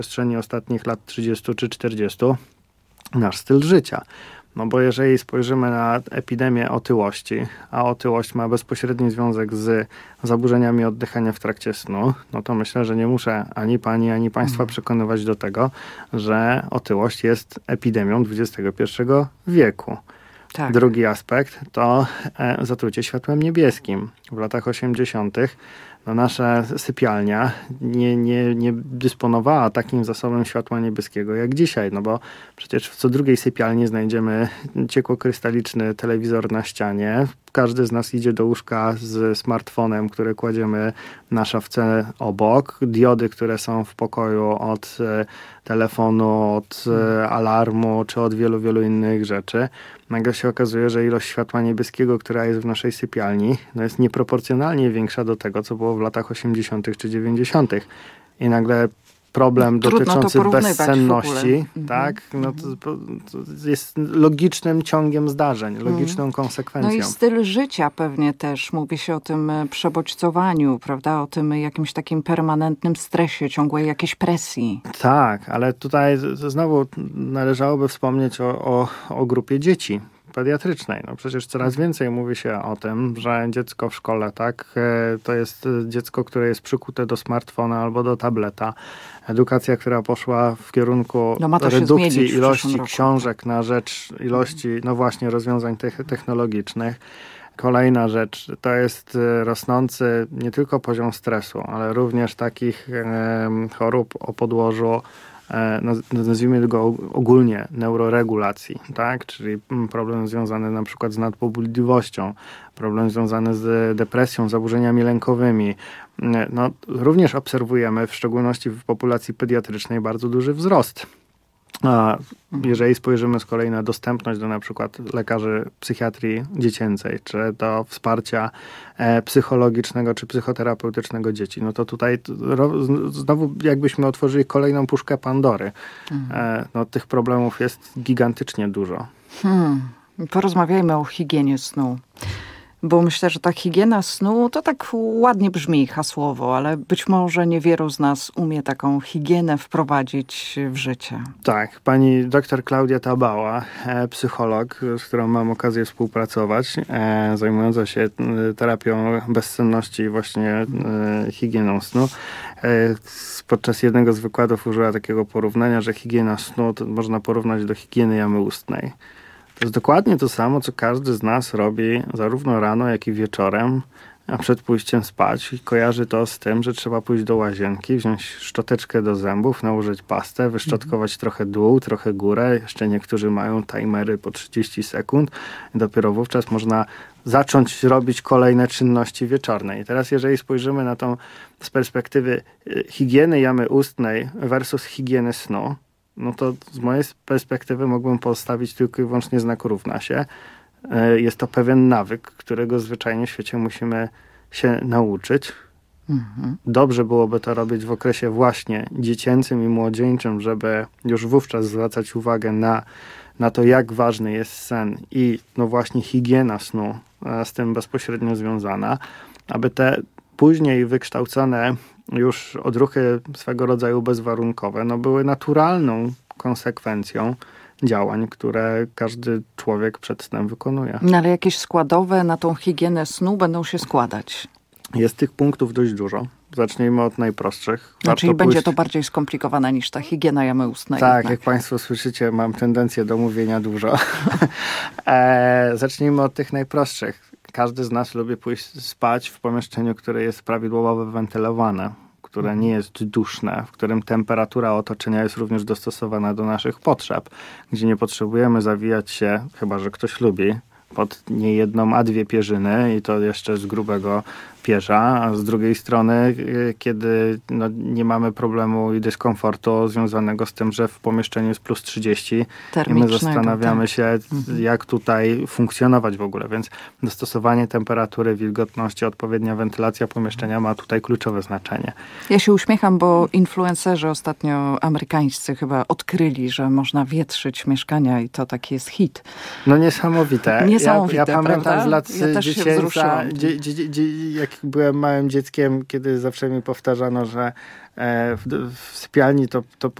przestrzeni ostatnich lat 30 czy 40 nasz styl życia. No bo jeżeli spojrzymy na epidemię otyłości, a otyłość ma bezpośredni związek z zaburzeniami oddychania w trakcie snu, no to myślę, że nie muszę ani pani, ani państwa przekonywać do tego, że otyłość jest epidemią XXI wieku. Tak. Drugi aspekt to zatrucie światłem niebieskim. W latach 80. nasza sypialnia nie dysponowała takim zasobem światła niebieskiego jak dzisiaj, no bo przecież w co drugiej sypialni znajdziemy ciekłokrystaliczny telewizor na ścianie. Każdy z nas idzie do łóżka z smartfonem, który kładziemy na szafce obok. Diody, które są w pokoju od telefonu, od alarmu, czy od wielu, wielu innych rzeczy. Nagle się okazuje, że ilość światła niebieskiego, która jest w naszej sypialni, jest nieproporcjonalnie większa do tego, co było w latach 80. czy 90. I nagle problem dotyczący bezsenności, tak, to jest logicznym ciągiem zdarzeń, logiczną konsekwencją. No i styl życia pewnie też. Mówi się o tym przebodźcowaniu, prawda? O tym jakimś takim permanentnym stresie, ciągłej jakiejś presji. Tak, ale tutaj znowu należałoby wspomnieć o grupie dzieci pediatrycznej. No przecież coraz więcej mówi się o tym, że dziecko w szkole, tak, to jest dziecko, które jest przykute do smartfona albo do tableta. Edukacja, która poszła w kierunku redukcji ilości książek na rzecz ilości, no właśnie, rozwiązań technologicznych. Kolejna rzecz to jest rosnący nie tylko poziom stresu, ale również takich chorób o podłożu, nazwijmy go ogólnie neuroregulacji, tak? Czyli problem związany na przykład z nadpobudliwością, problem związany z depresją, zaburzeniami lękowymi. No, również obserwujemy, w szczególności w populacji pediatrycznej, bardzo duży wzrost. A jeżeli spojrzymy z kolei na dostępność do na przykład lekarzy psychiatrii dziecięcej, czy do wsparcia psychologicznego, czy psychoterapeutycznego dzieci, no to tutaj znowu jakbyśmy otworzyli kolejną puszkę Pandory. No, tych problemów jest gigantycznie dużo. Porozmawiajmy o higienie snu. Bo myślę, że ta higiena snu to tak ładnie brzmi hasłowo, ale być może niewielu z nas umie taką higienę wprowadzić w życie. Tak, pani dr Klaudia Tabała, psycholog, z którą mam okazję współpracować, zajmująca się terapią bezsenności i właśnie higieną snu, podczas jednego z wykładów użyła takiego porównania, że higiena snu to można porównać do higieny jamy ustnej. To jest dokładnie to samo, co każdy z nas robi zarówno rano, jak i wieczorem, a przed pójściem spać. I kojarzy to z tym, że trzeba pójść do łazienki, wziąć szczoteczkę do zębów, nałożyć pastę, wyszczotkować trochę dół, trochę górę. Jeszcze niektórzy mają timery po 30 sekund. I dopiero wówczas można zacząć robić kolejne czynności wieczorne. I teraz jeżeli spojrzymy na to z perspektywy higieny jamy ustnej versus higieny snu, no to z mojej perspektywy mógłbym postawić tylko i wyłącznie znak równa się. Jest to pewien nawyk, którego zwyczajnie w świecie musimy się nauczyć. Dobrze byłoby to robić w okresie właśnie dziecięcym i młodzieńczym, żeby już wówczas zwracać uwagę na to, jak ważny jest sen i no właśnie higiena snu z tym bezpośrednio związana, aby te później wykształcone już odruchy swego rodzaju bezwarunkowe, no były naturalną konsekwencją działań, które każdy człowiek przed snem wykonuje. No ale jakieś składowe na tą higienę snu będą się składać? Jest tych punktów dość dużo. Zacznijmy od najprostszych. Czyli będzie to bardziej skomplikowane niż ta higiena jamy ustnej. Tak, jednak. jak państwo słyszycie, mam tendencję do mówienia dużo. Zacznijmy od tych najprostszych. Każdy z nas lubi pójść spać w pomieszczeniu, które jest prawidłowo wywentylowane, które nie jest duszne, w którym temperatura otoczenia jest również dostosowana do naszych potrzeb, gdzie nie potrzebujemy zawijać się, chyba że ktoś lubi, pod nie jedną, a dwie pierzyny i to jeszcze z grubego pierza, a z drugiej strony, kiedy nie mamy problemu i dyskomfortu związanego z tym, że w pomieszczeniu jest plus 30 i my zastanawiamy się, jak tutaj funkcjonować w ogóle, więc dostosowanie temperatury, wilgotności, odpowiednia wentylacja pomieszczenia ma tutaj kluczowe znaczenie. Ja się uśmiecham, bo influencerzy ostatnio amerykańscy chyba odkryli, że można wietrzyć mieszkania i to taki jest hit. No niesamowite. Ja pamiętam prawda? z lat dziecięca, jak byłem małym dzieckiem, kiedy zawsze mi powtarzano, że w sypialni to